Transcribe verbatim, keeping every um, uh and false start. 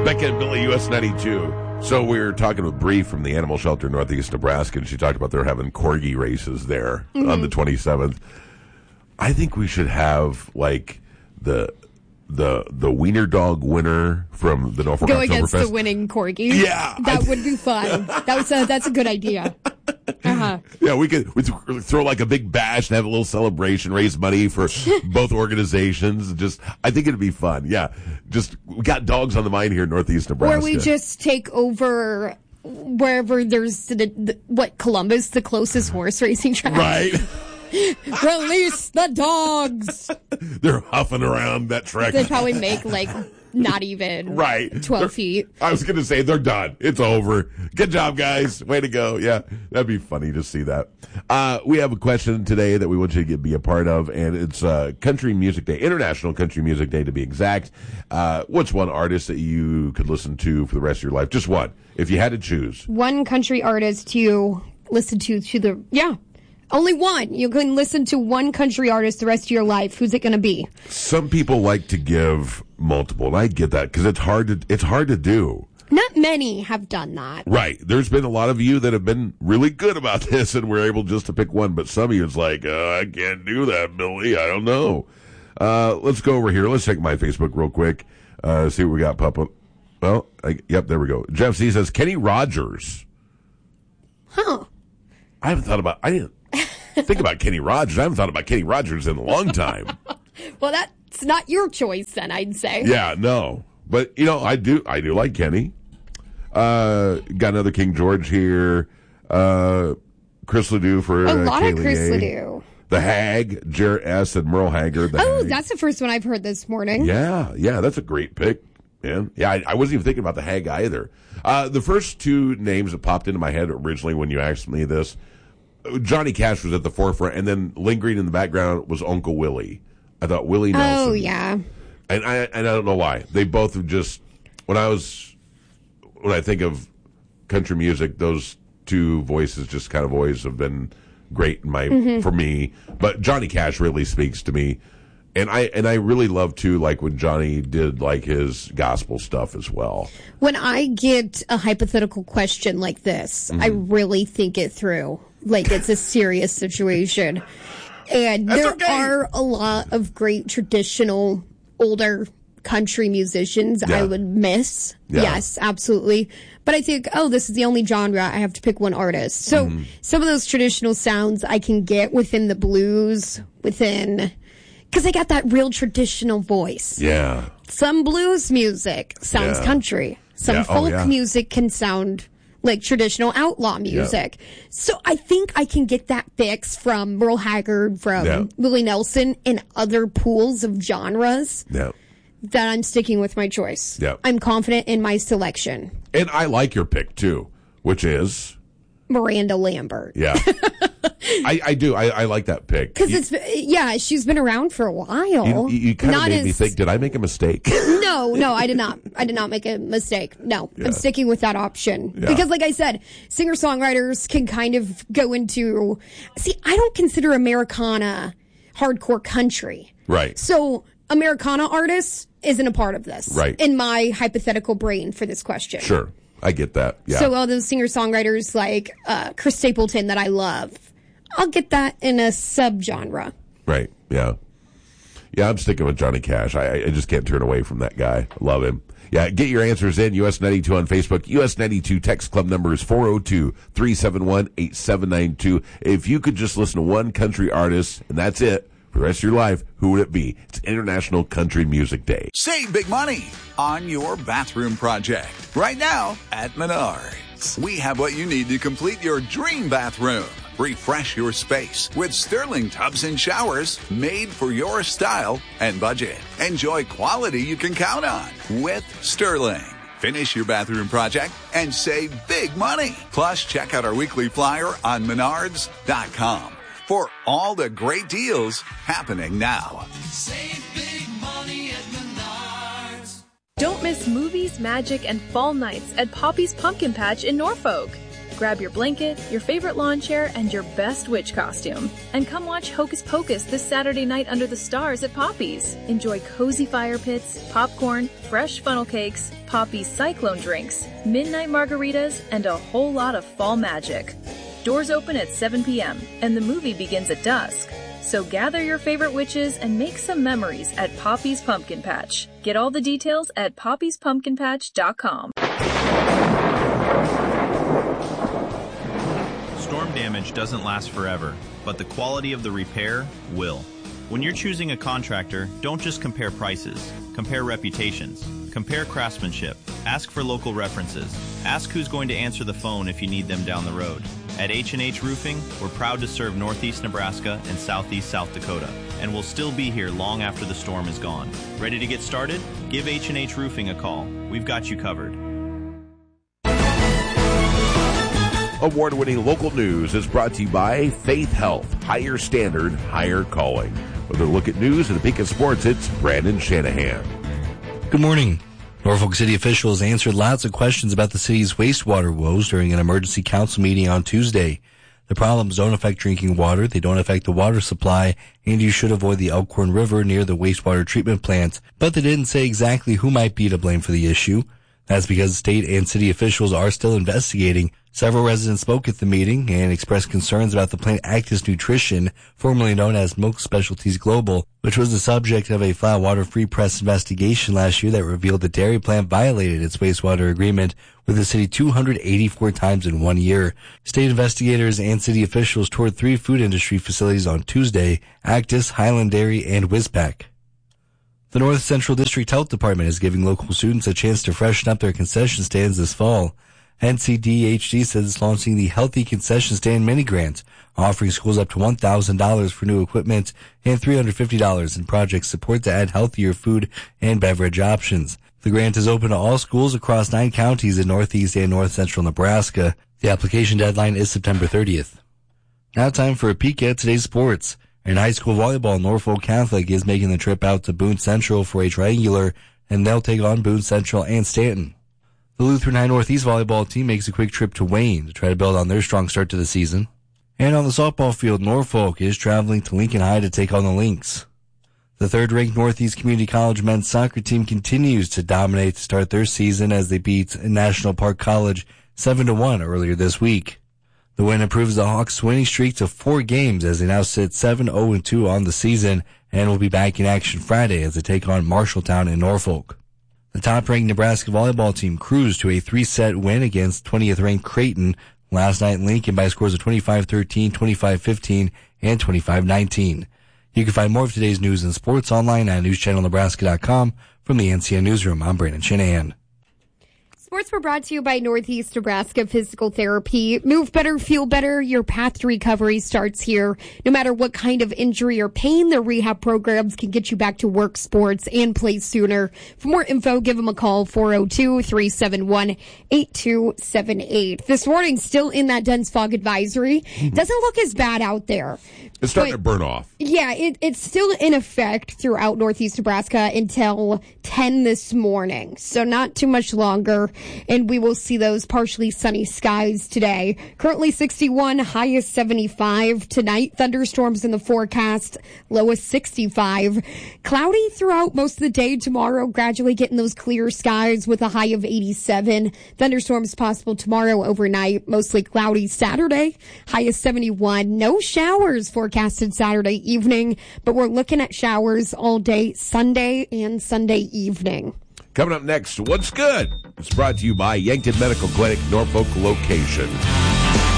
Becca and Billy, U S ninety-two. So we were talking with Bree from the Animal Shelter Northeast Nebraska, and she talked about they're having corgi races there mm-hmm. on the twenty-seventh. I think we should have, like, the the the wiener dog winner from the Norfolk Go Oktoberfest. against the winning corgi. Yeah. That would be fun. That was a, that's a good idea. Uh-huh. Yeah, we could we'd throw like a big bash and have a little celebration, raise money for both organizations. Just, I think it'd be fun. Yeah, just we got dogs on the mind here in Northeast Nebraska. Or we just take over wherever there's the, the what Columbus, the closest horse racing track. Right. Release the dogs. They're huffing around that track. They probably make like not even right twelve they're, feet. I was going to say they're done. It's over. Good job, guys. Way to go. Yeah, that'd be funny to see that. Uh, we have a question today that we want you to get, be a part of, and it's uh, Country Music Day, International Country Music Day to be exact. Uh, what's one artist that you could listen to for the rest of your life? Just one, if you had to choose. One country artist you listen to to the yeah. Only one. You can listen to one country artist the rest of your life. Who's it going to be? Some people like to give multiple, and I get that because it's hard to it's hard to do. Not many have done that. Right. There's been a lot of you that have been really good about this, and we're able just to pick one. But some of you, it's like, uh, I can't do that, Billy. I don't know. Uh, let's go over here. Let's check my Facebook real quick. Uh, see what we got, Papa. Well, I, yep, there we go. Jeff C says Kenny Rogers. Huh. I haven't thought about. I didn't. Think about Kenny Rogers. I haven't thought about Kenny Rogers in a long time. Well, that's not your choice, then, I'd say. Yeah, no. But, you know, I do I do like Kenny. Uh, got another King George here. Uh, Chris Ledoux for A uh, lot Kaylee of Chris A. Ledoux. The Hag, Jarrett S. and Merle Haggard. The Oh, Hag. that's the first one I've heard this morning. Yeah, yeah, that's a great pick, man. Yeah, I, I wasn't even thinking about the Hag either. Uh, the first two names that popped into my head originally when you asked me this, Johnny Cash was at the forefront, and then lingering in the background was Uncle Willie. I thought Willie Nelson. Oh, yeah. And I and I don't know why. They both have just, when I was, when I think of country music, those two voices just kind of always have been great in my, mm-hmm. for me. But Johnny Cash really speaks to me. And I and I really love, too, like when Johnny did like his gospel stuff as well. When I get a hypothetical question like this, mm-hmm. I really think it through. Like it's a serious situation. And That's there okay. are a lot of great traditional older country musicians yeah. I would miss. Yeah. Yes, absolutely. But I think, oh, this is the only genre. I have to pick one artist. So mm-hmm. some of those traditional sounds I can get within the blues, within... Because I got that real traditional voice. Yeah. Some blues music sounds yeah. country. Some yeah. folk oh, yeah. music can sound like traditional outlaw music. Yeah. So I think I can get that fix from Merle Haggard, from yeah. Willie Nelson, and other pools of genres yeah. that I'm sticking with my choice. Yeah. I'm confident in my selection. And I like your pick, too, which is... Miranda Lambert. Yeah. I, I do. I, I like that pick. Because it's, yeah, she's been around for a while. You, you, you kind of made as, me think, did I make a mistake? No, no, I did not. I did not make a mistake. No, yeah. I'm sticking with that option. Yeah. Because like I said, singer-songwriters can kind of go into, see, I don't consider Americana hardcore country. Right. So Americana artists isn't a part of this. Right. In my hypothetical brain for this question. Sure. I get that. Yeah. So all those singer-songwriters like uh, Chris Stapleton that I love, I'll get that in a subgenre. Right. Yeah. Yeah, I'm sticking with Johnny Cash. I, I just can't turn away from that guy. I love him. Yeah, get your answers in. U S ninety-two on Facebook. U S ninety-two text club number is four oh two, three seven one, eight seven nine two. If you could just listen to one country artist, and that's it, for the rest of your life, who would it be? It's International Country Music Day. Save big money on your bathroom project. Right now at Menards. We have what you need to complete your dream bathroom. Refresh your space with Sterling tubs and showers made for your style and budget. Enjoy quality you can count on with Sterling. Finish your bathroom project and save big money. Plus, check out our weekly flyer on menards dot com for all the great deals happening now. Save big money at Menards. Don't miss movies, magic, and fall nights at Poppy's Pumpkin Patch in Norfolk. Grab your blanket, your favorite lawn chair, and your best witch costume. And come watch Hocus Pocus this Saturday night under the stars at Poppy's. Enjoy cozy fire pits, popcorn, fresh funnel cakes, Poppy's cyclone drinks, midnight margaritas, and a whole lot of fall magic. Doors open at seven p.m. and the movie begins at dusk. So gather your favorite witches and make some memories at Poppy's Pumpkin Patch. Get all the details at poppys pumpkin patch dot com. Storm damage doesn't last forever, but the quality of the repair will. When you're choosing a contractor, don't just compare prices. Compare reputations. Compare craftsmanship. Ask for local references. Ask who's going to answer the phone if you need them down the road. At H and H Roofing, we're proud to serve Northeast Nebraska and Southeast South Dakota, and we'll still be here long after the storm is gone. Ready to get started? Give H and H Roofing a call. We've got you covered. Award-winning local news is brought to you by Faith Health. Higher standard, higher calling. With a look at news and a peek at sports, it's Brandon Shanahan. Good morning. Norfolk City officials answered lots of questions about the city's wastewater woes during an emergency council meeting on Tuesday. The problems don't affect drinking water, they don't affect the water supply, and you should avoid the Elkhorn River near the wastewater treatment plant. But they didn't say exactly who might be to blame for the issue. That's because state and city officials are still investigating. Several residents spoke at the meeting and expressed concerns about the plant Actis Nutrition, formerly known as Milk Specialties Global, which was the subject of a flat water-free press investigation last year that revealed the dairy plant violated its wastewater agreement with the city two hundred eighty-four times in one year. State investigators and city officials toured three food industry facilities on Tuesday: Actis, Highland Dairy, and Wizpac. The North Central District Health Department is giving local students a chance to freshen up their concession stands this fall. N C D H D says it's launching the Healthy Concession Stand Mini Grant, offering schools up to one thousand dollars for new equipment and three hundred fifty dollars in project support to add healthier food and beverage options. The grant is open to all schools across nine counties in northeast and north central Nebraska. The application deadline is September thirtieth. Now time for a peek at today's sports. In high school volleyball, Norfolk Catholic is making the trip out to Boone Central for a triangular, and they'll take on Boone Central and Stanton. The Lutheran High Northeast volleyball team makes a quick trip to Wayne to try to build on their strong start to the season. And on the softball field, Norfolk is traveling to Lincoln High to take on the Lynx. The third-ranked Northeast Community College men's soccer team continues to dominate to start their season as they beat National Park College seven to one earlier this week. The win improves the Hawks' winning streak to four games as they now sit seven oh two on the season and will be back in action Friday as they take on Marshalltown in Norfolk. The top-ranked Nebraska volleyball team cruised to a three-set win against twentieth-ranked Creighton last night in Lincoln by scores of twenty-five thirteen, twenty-five fifteen, and twenty-five nineteen. You can find more of today's news and sports online at news channel nebraska dot com. From the N C N Newsroom, I'm Brandon Shanahan. Sports were brought to you by Northeast Nebraska Physical Therapy. Move better, feel better. Your path to recovery starts here. No matter what kind of injury or pain, their rehab programs can get you back to work, sports, and play sooner. For more info, give them a call, four oh two, three seven one, eight two seven eight. This morning, still in that dense fog advisory. Doesn't look as bad out there. It's starting but, to burn off. Yeah, it, it's still in effect throughout Northeast Nebraska until ten this morning. So not too much longer. And we will see those partially sunny skies today. Currently sixty-one, highest seventy-five. Tonight, thunderstorms in the forecast, lowest sixty-five. Cloudy throughout most of the day tomorrow, gradually getting those clear skies with a high of eighty-seven. Thunderstorms possible tomorrow overnight, mostly cloudy Saturday, highest seventy-one. No showers forecasted Saturday evening, but we're looking at showers all day Sunday and Sunday evening. Coming up next, What's Good? It's brought to you by Yankton Medical Clinic, Norfolk location.